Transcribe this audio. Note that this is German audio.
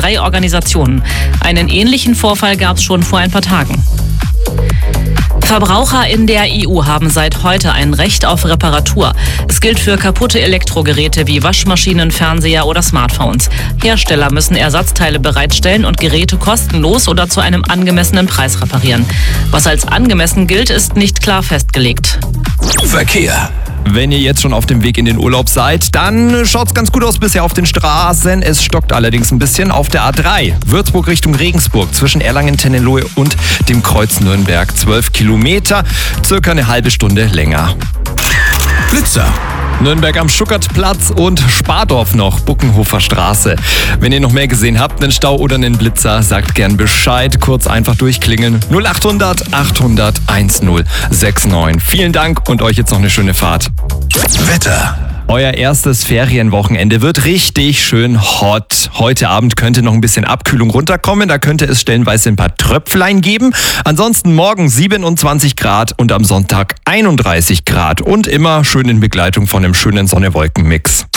3 Organisationen. Einen ähnlichen Vorfall gab es schon vor ein paar Tagen. Verbraucher in der EU haben seit heute ein Recht auf Reparatur. Es gilt für kaputte Elektrogeräte wie Waschmaschinen, Fernseher oder Smartphones. Hersteller müssen Ersatzteile bereitstellen und Geräte kostenlos oder zu einem angemessenen Preis reparieren. Was als angemessen gilt, ist nicht klar festgelegt. Verkehr. Wenn ihr jetzt schon auf dem Weg in den Urlaub seid, dann schaut's ganz gut aus bisher auf den Straßen. Es stockt allerdings ein bisschen auf der A3. Würzburg Richtung Regensburg zwischen Erlangen-Tennelohe und dem Kreuz Nürnberg. 12 Kilometer, circa eine halbe Stunde länger. Blitzer. Nürnberg am Schuckertplatz und Spardorf noch, Buckenhofer Straße. Wenn ihr noch mehr gesehen habt, einen Stau oder einen Blitzer, sagt gern Bescheid. Kurz einfach durchklingeln. 0800 800 1069. Vielen Dank und euch jetzt noch eine schöne Fahrt. Wetter. Euer erstes Ferienwochenende wird richtig schön hot. Heute Abend könnte noch ein bisschen Abkühlung runterkommen. Da könnte es stellenweise ein paar Tröpflein geben. Ansonsten morgen 27 Grad und am Sonntag 31 Grad. Und immer schön in Begleitung von einem schönen Sonne-Wolken-Mix.